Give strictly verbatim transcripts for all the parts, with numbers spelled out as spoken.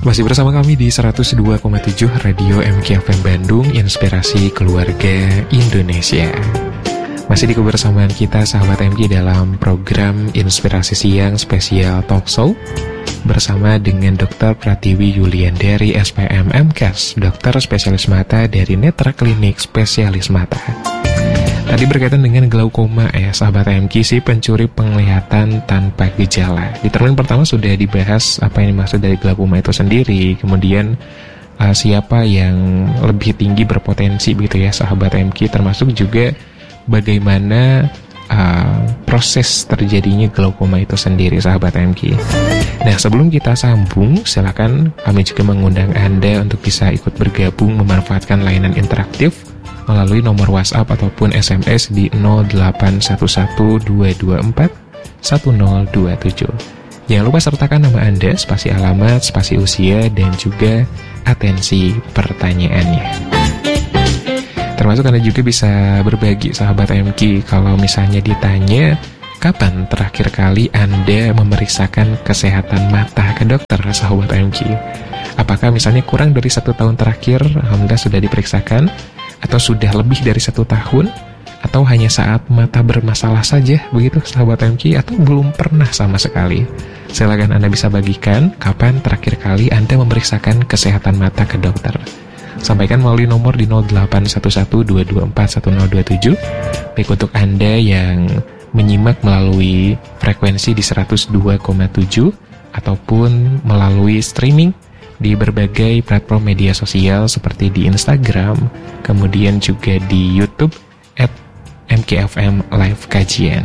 Masih bersama kami di seratus dua koma tujuh Radio M K F M Bandung, Inspirasi Keluarga Indonesia. Masih di kebersamaan kita sahabat M K dalam program Inspirasi Siang Spesial Talk Show bersama dengan Dokter Pratiwi Yuliandari S P M M Kes, dokter spesialis mata dari Netra Klinik Spesialis Mata. Tadi berkaitan dengan glaukoma ya sahabat M K, si pencuri penglihatan tanpa gejala. Di termin pertama sudah dibahas apa yang dimaksud dari glaukoma itu sendiri. Kemudian uh, siapa yang lebih tinggi berpotensi begitu ya sahabat M K, termasuk juga bagaimana uh, proses terjadinya glaukoma itu sendiri sahabat M K. Nah sebelum kita sambung, silakan kami juga mengundang Anda untuk bisa ikut bergabung memanfaatkan layanan interaktif melalui nomor WhatsApp ataupun S M S di nol delapan satu satu dua dua empat satu nol dua tujuh. Jangan lupa sertakan nama Anda, spasi alamat, spasi usia, dan juga atensi pertanyaannya. Termasuk Anda juga bisa berbagi sahabat M K kalau misalnya ditanya kapan terakhir kali Anda memeriksakan kesehatan mata ke dokter sahabat M K. Apakah misalnya kurang dari satu tahun terakhir Anda sudah diperiksakan, atau sudah lebih dari satu tahun, atau hanya saat mata bermasalah saja begitu sahabat M K, atau belum pernah sama sekali. Silakan Anda bisa bagikan kapan terakhir kali Anda memeriksakan kesehatan mata ke dokter. Sampaikan melalui nomor di nol delapan satu satu dua dua empat satu nol dua tujuh. Baik untuk Anda yang menyimak melalui frekuensi di seratus dua koma tujuh ataupun melalui streaming di berbagai platform media sosial seperti di Instagram, kemudian juga di YouTube at M K F M Live Kajian.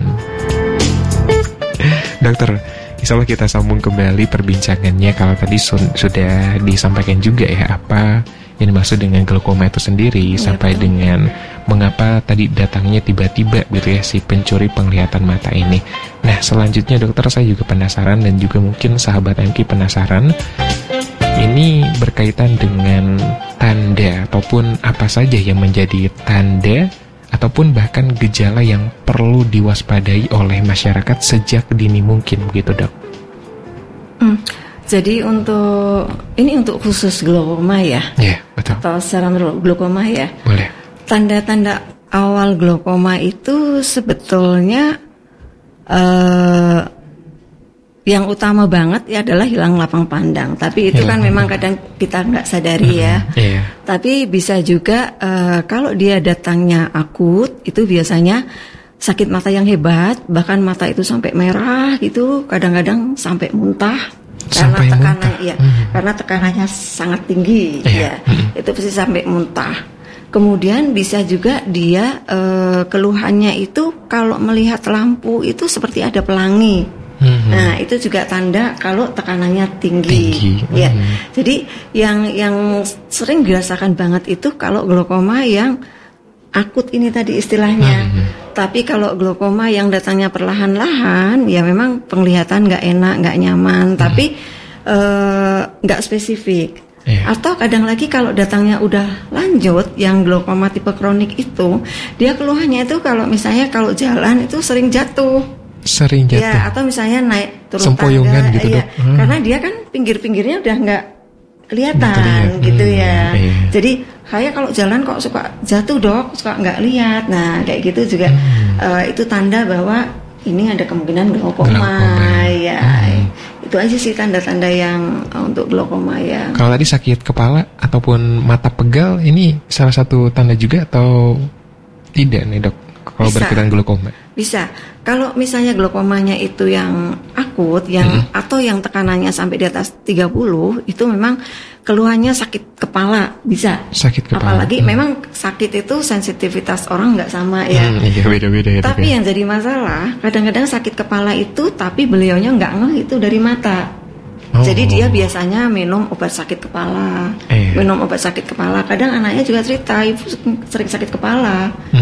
Dokter, insya Allah kita sambung kembali perbincangannya. Kalau tadi su- sudah disampaikan juga ya apa yang dimaksud dengan glaukoma itu sendiri, ya, sampai betul. Dengan mengapa tadi datangnya tiba-tiba gitu ya si pencuri penglihatan mata ini. Nah selanjutnya dokter, saya juga penasaran dan juga mungkin sahabat M K penasaran. Ini berkaitan dengan tanda ataupun apa saja yang menjadi tanda ataupun bahkan gejala yang perlu diwaspadai oleh masyarakat sejak dini mungkin begitu dok. Hmm, jadi untuk ini untuk khusus glaukoma ya? Iya, yeah, betul. Atau secara glaukoma ya? Boleh. Tanda-tanda awal glaukoma itu sebetulnya uh, yang utama banget ya adalah hilang lapang pandang. Tapi itu hilang. Kan memang kadang kita nggak sadari ya. Mm-hmm. Yeah. Tapi bisa juga uh, kalau dia datangnya akut, itu biasanya sakit mata yang hebat, bahkan mata itu sampai merah gitu, kadang-kadang sampai muntah. Sampai karena tekanan, muntah. Ya, mm-hmm. karena tekanannya sangat tinggi, yeah. ya, mm-hmm. itu pasti sampai muntah. Kemudian bisa juga dia uh, keluhannya itu kalau melihat lampu itu seperti ada pelangi. Mm-hmm. Nah itu juga tanda kalau tekanannya tinggi, tinggi. Ya. Mm-hmm. Jadi yang yang sering dirasakan banget itu kalau glaukoma yang akut ini tadi istilahnya. Mm-hmm. Tapi kalau glaukoma yang datangnya perlahan-lahan, ya memang penglihatan nggak enak, nggak nyaman, mm-hmm. tapi nggak uh, spesifik. Yeah. Atau kadang lagi kalau datangnya udah lanjut, yang glaukoma tipe kronik itu, dia keluhannya itu kalau misalnya kalau jalan itu sering jatuh. Sering jatuh. Ya, atau misalnya naik turun sempoyongan tangga, gitu ya, dok. Hmm. Karena dia kan pinggir-pinggirnya udah nggak kelihatan gitu hmm, ya. Iya. Jadi kayak kalau jalan kok suka jatuh dok, suka nggak lihat. Nah kayak gitu juga hmm. uh, itu tanda bahwa ini ada kemungkinan glaukoma ya. Hmm. Itu aja sih tanda-tanda yang uh, untuk glaukoma ya. Kalau tadi sakit kepala ataupun mata pegal, ini salah satu tanda juga atau tidak nih dok? Kalau berkaitan glaukoma bisa. Kalau misalnya glaukomanya itu yang akut, yang mm-hmm. atau yang tekanannya sampai di atas tiga puluh, itu memang keluhannya sakit kepala bisa. Sakit kepala. Apalagi hmm. memang sakit itu sensitivitas orang nggak sama ya. Hmm, iya beda-beda ya. Tapi ya. Yang jadi masalah kadang-kadang sakit kepala itu, tapi beliaunya nggak ngeh itu dari mata. Oh. Jadi dia biasanya minum obat sakit kepala, eh. minum obat sakit kepala. Kadang anaknya juga cerita ibu sering sakit kepala. Hmm.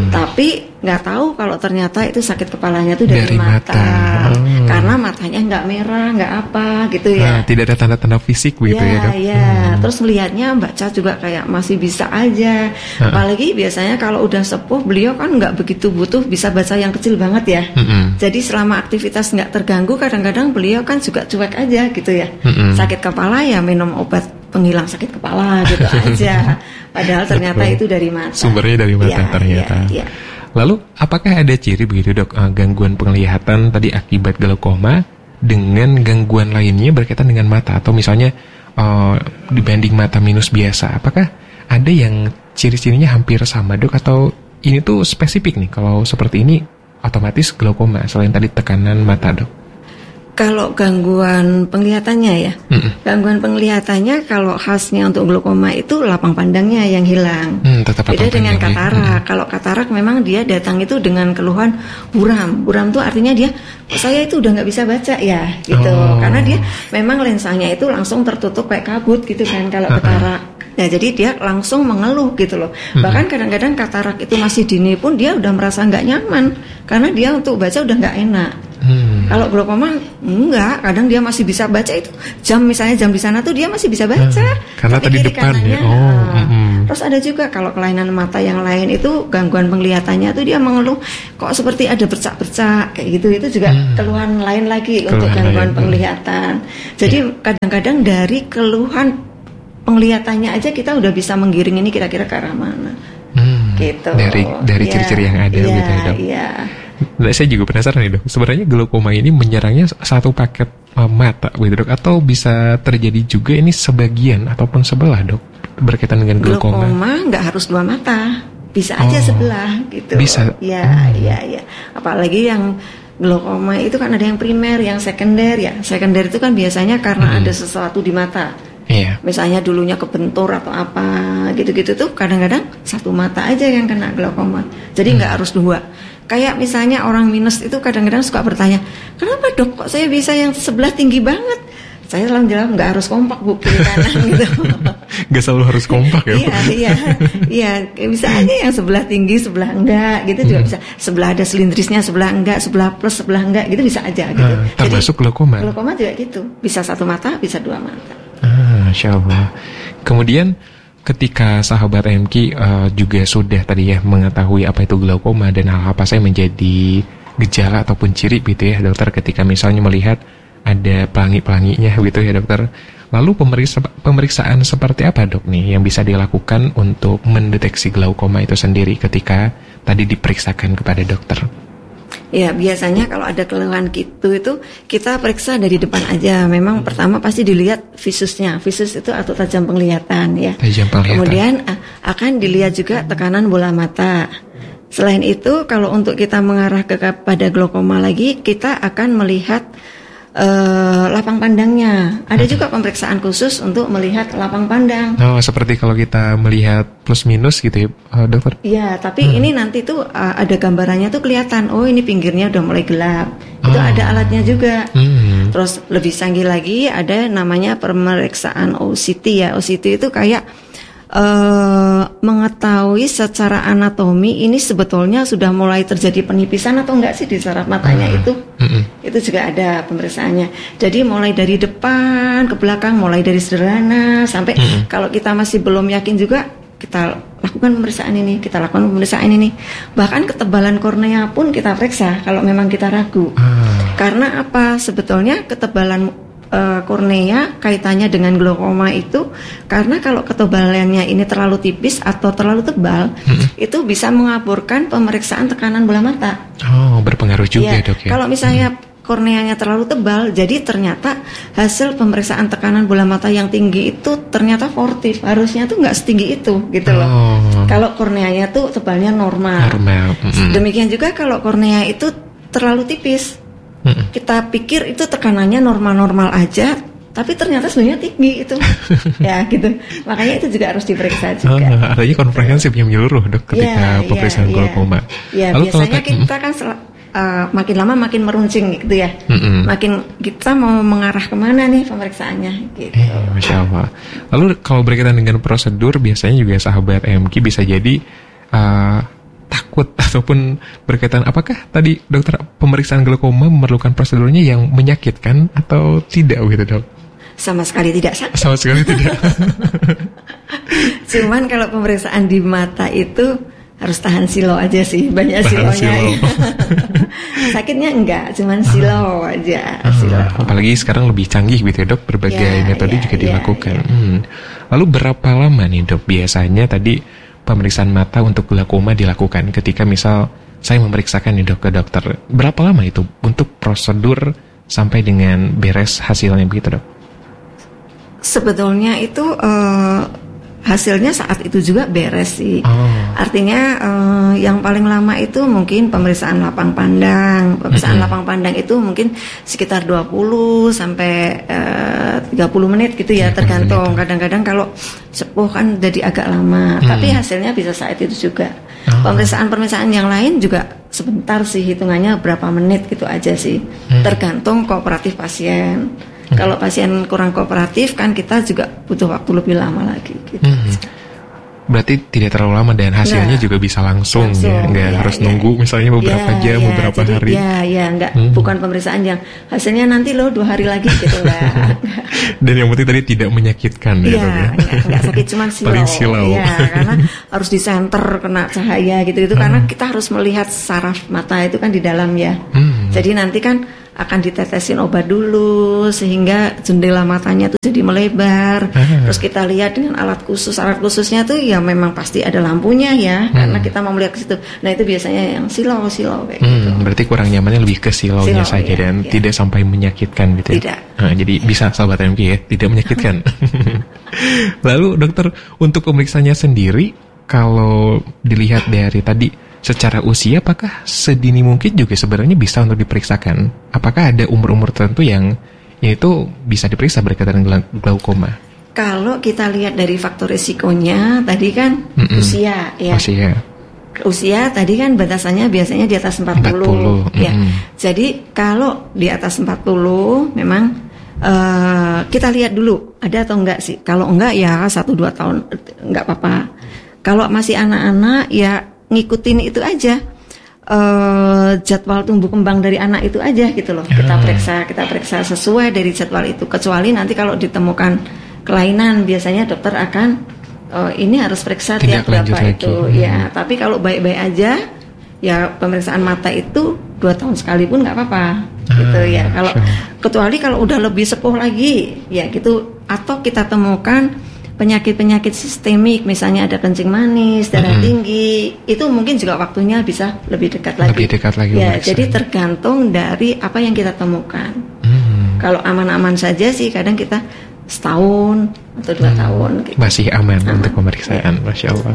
Tapi nggak tahu kalau ternyata itu sakit kepalanya itu dari, dari mata, mata. Oh. Karena matanya nggak merah, nggak apa gitu ya. Nah, tidak ada tanda-tanda fisik begitu ya, ya dok. Ya, hmm. Terus melihatnya baca juga kayak masih bisa aja. Hmm. Apalagi biasanya kalau udah sepuh beliau kan nggak begitu butuh bisa baca yang kecil banget ya. Hmm. Jadi selama aktivitas nggak terganggu, kadang-kadang beliau kan juga cuek aja gitu ya. Hmm. Sakit kepala ya minum obat penghilang sakit kepala gitu aja. Padahal ternyata itu dari mata. Sumbernya dari mata ya, ternyata. Ya, ya. Lalu apakah ada ciri begitu dok, gangguan penglihatan tadi akibat glaukoma dengan gangguan lainnya berkaitan dengan mata, atau misalnya uh, dibanding mata minus biasa, apakah ada yang ciri-cirinya hampir sama dok, atau ini tuh spesifik nih kalau seperti ini otomatis glaukoma selain tadi tekanan mata dok? Kalau gangguan penglihatannya ya, mm-mm. gangguan penglihatannya kalau khasnya untuk glaukoma itu lapang pandangnya yang hilang. Mm, beda dengan katarak. Mm. Kalau katarak memang dia datang itu dengan keluhan buram. Buram itu artinya dia, saya itu udah nggak bisa baca ya, gitu. Oh. Karena dia memang lensanya itu langsung tertutup kayak kabut gitu kan kalau uh-uh. katarak. Nah, jadi dia langsung mengeluh gitu loh. Mm-hmm. Bahkan kadang-kadang katarak itu masih dini pun dia udah merasa nggak nyaman karena dia untuk baca udah nggak enak. Hmm. Kalau glaukoma enggak, kadang dia masih bisa baca itu jam, misalnya jam di sana tuh dia masih bisa baca. Hmm. Karena tadi depan ya. Oh. Nah, hmm. Terus ada juga kalau kelainan mata yang lain itu gangguan penglihatannya tuh dia mengeluh kok seperti ada bercak-bercak kayak gitu. Itu juga hmm. keluhan lain lagi keluhan untuk gangguan lain. penglihatan. Jadi yeah. kadang-kadang dari keluhan penglihatannya aja kita udah bisa menggiring ini kira-kira ke arah mana. Hmm. Gitu. Dari dari yeah. ciri-ciri yang ada yeah, gitu ya, dok. Iya. Nah, saya juga penasaran nih dok, sebenarnya glaukoma ini menyerangnya satu paket uh, mata gitu dok, atau bisa terjadi juga ini sebagian ataupun sebelah dok berkaitan dengan glaukoma? Glaukoma nggak harus dua mata, bisa aja oh, sebelah gitu. Bisa. Ya, hmm. ya, ya. Apalagi yang glaukoma itu kan ada yang primer, yang sekunder ya. Sekunder itu kan biasanya karena hmm. ada sesuatu di mata. Iya. Misalnya dulunya kebentur atau apa gitu-gitu tuh kadang-kadang satu mata aja yang kena glaukoma. Jadi nggak hmm. harus dua. Kayak misalnya orang minus itu kadang-kadang suka bertanya, kenapa dok kok saya bisa yang sebelah tinggi banget? Saya selalu jawab nggak harus kompak bu, kiri kanan gitu. Nggak selalu harus kompak ya? Iya iya iya, bisa aja yang sebelah tinggi sebelah enggak gitu juga hmm. bisa. Sebelah ada silindrisnya sebelah enggak, sebelah plus sebelah enggak gitu bisa aja gitu. Ah, termasuk glaukoma? Glaukoma juga gitu, bisa satu mata bisa dua mata. Ah, Masya Allah. Kemudian ketika sahabat M K uh, juga sudah tadi ya mengetahui apa itu glaukoma dan hal apa saja menjadi gejala ataupun ciri gitu ya dokter, ketika misalnya melihat ada pelangi-pelanginya gitu ya dokter. Lalu pemeriksa, pemeriksaan seperti apa dok nih yang bisa dilakukan untuk mendeteksi glaukoma itu sendiri ketika tadi diperiksakan kepada dokter? Ya biasanya kalau ada keluhan gitu itu kita periksa dari depan aja. Memang pertama pasti dilihat visusnya. Visus itu atau tajam penglihatan ya. Tajam penglihatan. Kemudian akan dilihat juga tekanan bola mata. Selain itu kalau untuk kita mengarah ke kepada glaukoma lagi, kita akan melihat Uh, lapang pandangnya. Ada hmm. juga pemeriksaan khusus untuk melihat lapang pandang. Oh, seperti kalau kita melihat plus minus gitu ya, uh, dokter? Iya, tapi hmm. ini nanti tuh uh, ada gambarannya tuh kelihatan. Oh, ini pinggirnya udah mulai gelap. Itu oh. ada alatnya juga. Hmm. Terus lebih canggih lagi ada namanya pemeriksaan O C T ya. O C T itu kayak Uh, mengetahui secara anatomi ini sebetulnya sudah mulai terjadi penipisan atau enggak sih di saraf matanya uh, itu uh-uh. itu juga ada pemeriksaannya. Jadi mulai dari depan ke belakang, mulai dari sederhana sampai uh-uh. kalau kita masih belum yakin juga kita lakukan pemeriksaan ini, kita lakukan pemeriksaan ini. Bahkan ketebalan kornea pun kita periksa kalau memang kita ragu. uh. Karena apa? Sebetulnya ketebalan Uh, kornea kaitannya dengan glaukoma itu karena kalau ketebalannya ini terlalu tipis atau terlalu tebal hmm. itu bisa mengaburkan pemeriksaan tekanan bola mata. Oh, berpengaruh juga ya, dok ya. Kalau misalnya hmm. korneanya terlalu tebal, jadi ternyata hasil pemeriksaan tekanan bola mata yang tinggi itu ternyata fortif, harusnya tuh nggak setinggi itu gitu loh. Oh. Kalau korneanya tuh tebalnya normal. Normal. Hmm. Demikian juga kalau kornea itu terlalu tipis. Hmm. Kita pikir itu tekanannya normal-normal aja, tapi ternyata sebenarnya tinggi itu, ya gitu. Makanya itu juga harus diperiksa juga. Ah, artinya komprehensif yang menyeluruh dok ketika ya, pemeriksaan ya, glaukoma. Ya, Lalu biasanya kalau kita kan sel- uh, makin lama makin meruncing gitu ya. Mm-mm. Makin kita mau mengarah kemana nih pemeriksaannya? Gitu. Eh, Masya Allah. Lalu kalau berkaitan dengan prosedur, biasanya juga sahabat M K bisa jadi uh, takut takut ataupun berkaitan, apakah tadi dokter pemeriksaan glaukoma memerlukan prosedurnya yang menyakitkan atau tidak gitu dok? Sama sekali tidak sakit. Sama sekali tidak. Cuman kalau pemeriksaan di mata itu harus tahan silau aja sih, banyak tahan silonya. Silo. Sakitnya enggak, cuman silau oh. aja. Silau. Hmm, apalagi sekarang lebih canggih gitu ya dok, berbagai ya, metode ya, juga ya, dilakukan. Ya. Hmm. Lalu berapa lama nih dok biasanya tadi pemeriksaan mata untuk glaukoma dilakukan? Ketika misal saya memeriksakan nih dok ke dokter, berapa lama itu untuk prosedur sampai dengan beres hasilnya begitu dok? Sebetulnya itu uh, hasilnya saat itu juga beres sih. Oh. Artinya uh, yang paling lama itu mungkin pemeriksaan lapang pandang. Pemeriksaan mm-hmm. lapang pandang itu mungkin sekitar dua puluh sampai uh, tiga puluh menit gitu ya, tergantung. Kadang-kadang kalau sepuh kan jadi agak lama, mm. tapi hasilnya bisa saat itu juga. Oh. Pemeriksaan-pemeriksaan yang lain juga sebentar sih, hitungannya berapa menit gitu aja sih. Mm. Tergantung kooperatif pasien. Hmm. Kalau pasien kurang kooperatif kan kita juga butuh waktu lebih lama lagi gitu. Hmm. Berarti tidak terlalu lama dan hasilnya nah, juga bisa langsung, langsung ya, nggak ya, harus ya. nunggu misalnya beberapa ya, jam, ya, beberapa jadi, hari. Ya, ya, nggak, hmm. bukan pemeriksaan yang hasilnya nanti loh dua hari lagi gitu lah. Dan yang penting tadi tidak menyakitkan ya, ya, ya. Nggak, nggak sakit, cuma silau. Paling silau. Ya, karena harus di center kena cahaya gitu-gitu, hmm. karena kita harus melihat saraf mata itu kan di dalam ya. Hmm. Jadi nanti kan akan ditetesin obat dulu sehingga jendela matanya tuh jadi melebar. Ah. Terus kita lihat dengan alat khusus, alat khususnya tuh ya memang pasti ada lampunya ya, hmm. karena kita mau melihat ke situ. Nah itu biasanya yang silau-silau kayak hmm, gitu. Berarti kurang nyamannya lebih ke silaunya silau, saja ya, dan ya. tidak sampai menyakitkan gitu ya. Tidak. Nah, jadi bisa sahabat M K ya, tidak menyakitkan. Lalu dokter untuk pemeriksaannya sendiri, kalau dilihat dari tadi secara usia, apakah sedini mungkin juga sebenarnya bisa untuk diperiksakan? Apakah ada umur-umur tertentu yang yaitu bisa diperiksa berkaitan dengan glaukoma? Kalau kita lihat dari faktor risikonya, tadi kan Mm-mm. usia ya. Usia. Usia tadi kan batasannya biasanya di atas empat puluh. empat puluh. Ya. Jadi kalau di atas empat puluh memang uh, kita lihat dulu ada atau enggak sih. Kalau enggak ya satu dua tahun enggak apa-apa. Kalau masih anak-anak ya ngikutin itu aja, uh, jadwal tumbuh kembang dari anak itu aja gitu loh. Kita periksa, kita periksa sesuai dari jadwal itu. Kecuali nanti kalau ditemukan kelainan, biasanya dokter akan uh, ini harus periksa tiap berapa itu. Hmm. Ya, tapi kalau baik-baik aja, ya pemeriksaan mata itu dua tahun sekali pun nggak apa-apa, ah, gitu ya. Kalau kecuali kalau udah lebih sepuh lagi, ya gitu. Atau kita temukan penyakit-penyakit sistemik, misalnya ada kencing manis, darah mm-hmm. tinggi, itu mungkin juga waktunya bisa lebih dekat lagi. Lebih dekat lagi. Ya, jadi tergantung dari apa yang kita temukan. Mm-hmm. Kalau aman-aman saja sih, kadang kita setahun atau dua mm-hmm. tahun. Gitu. Masih aman, aman untuk pemeriksaan, ya. Masya Allah.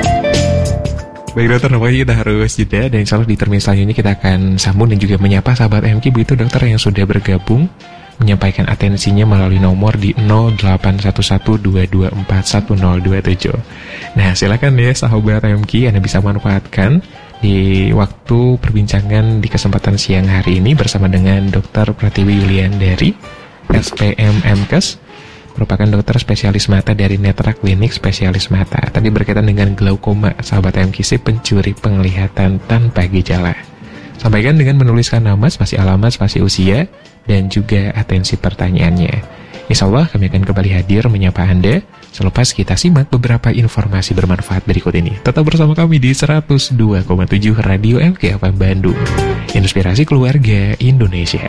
Baik dokter, nampaknya kita harus jeda dan insya Allah di termin selanjutnya kita akan sambung dan juga menyapa sahabat M K begitu dokter yang sudah bergabung, menyampaikan atensinya melalui nomor di nol delapan satu satu dua dua empat satu nol dua tujuh. Nah silakan ya sahabat M K, Anda bisa manfaatkan di waktu perbincangan di kesempatan siang hari ini bersama dengan dokter Pratiwi Yulian dari S P M M K E S, merupakan dokter spesialis mata dari Netra Klinik Spesialis Mata. Tadi berkaitan dengan glaukoma, sahabat M K, si pencuri penglihatan tanpa gejala. Sampaikan dengan menuliskan nama, spasi alamat, spasi usia, dan juga atensi pertanyaannya. Insya Allah kami akan kembali hadir menyapa Anda selepas kita simak beberapa informasi bermanfaat berikut ini. Tetap bersama kami di seratus dua koma tujuh Radio M K F M Bandung, Inspirasi Keluarga Indonesia.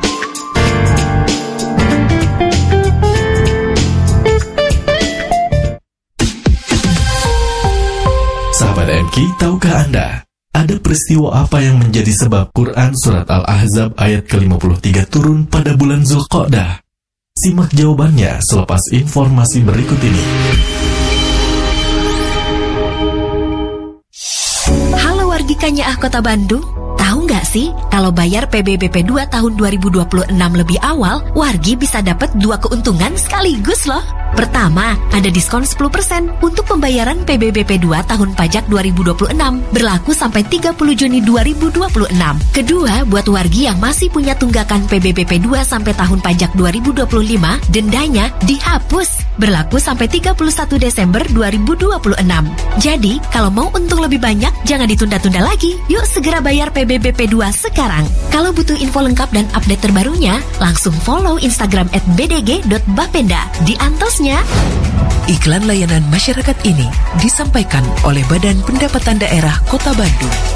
Sahabat M K, tahukah Anda? Ada peristiwa apa yang menjadi sebab Quran Surat Al-Ahzab ayat ke lima puluh tiga turun pada bulan Zulqa'dah? Simak jawabannya selepas informasi berikut ini. Halo wargi Kanyaah Kota Bandung, tahu nggak sih kalau bayar P B B P dua tahun dua ribu dua puluh enam lebih awal, wargi bisa dapat dua keuntungan sekaligus loh. Pertama, ada diskon sepuluh persen untuk pembayaran P B B P dua tahun pajak dua ribu dua puluh enam, berlaku sampai tiga puluh Juni dua ribu dua puluh enam. Kedua, buat wargi yang masih punya tunggakan P B B P dua sampai tahun pajak dua ribu dua puluh lima, dendanya dihapus, berlaku sampai tiga puluh satu Desember dua ribu dua puluh enam. Jadi, kalau mau untung lebih banyak, jangan ditunda-tunda lagi. Yuk segera bayar P B B P dua sekarang. Kalau butuh info lengkap dan update terbarunya, langsung follow Instagram at b d g dot bapenda. Di antosnya. Iklan layanan masyarakat ini disampaikan oleh Badan Pendapatan Daerah Kota Bandung.